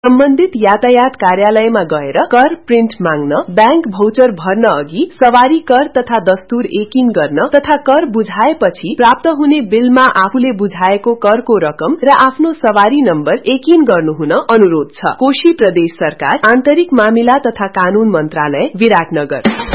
सम्बन्धित यातायात कार्यालयमा गएर कर प्रिन्ट माग्न, बैंक भौचर भर्न अघि सवारी कर तथा दस्तुर यकिन गर्न तथा कर बुझाएपछि प्राप्त हुने बिलमा आफूले बुझाएको करको रकम र आफ्नो सवारी नम्बर यकिन गर्नुहुन अनुरोध छ। कोशी प्रदेश सरकार, आन्तरिक मामिला तथा कानून मन्त्रालय, विराटनगर।